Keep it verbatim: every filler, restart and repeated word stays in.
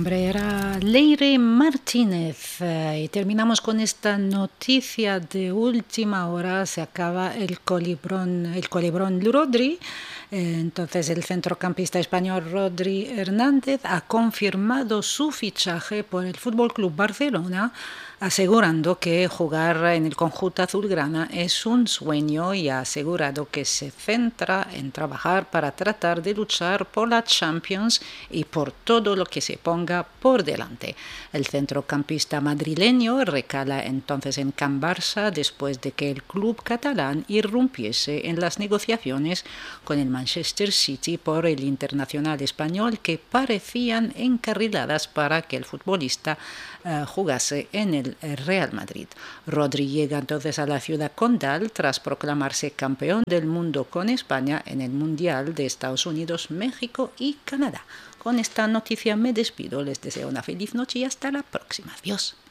nombre era Leire Martínez eh, y terminamos con esta noticia de última hora. Se acaba el colibrón, el colibrón Rodri. Eh, entonces el centrocampista español Rodri Hernández ha confirmado su fichaje por el F C Barcelona, asegurando que jugar en el conjunto azulgrana es un sueño y ha asegurado que se centra en trabajar para tratar de luchar por la Champions y por todo lo que se ponga por delante. El centrocampista madrileño recala entonces en Can Barça después de que el club catalán irrumpiese en las negociaciones con el Manchester City por el internacional español, que parecían encarriladas para que el futbolista uh, jugase en el Real Madrid. Rodri llega entonces a la ciudad condal tras proclamarse campeón del mundo con España en el Mundial de Estados Unidos, México y Canadá. Con esta noticia me despido, les deseo una feliz noche y hasta la próxima. Adiós.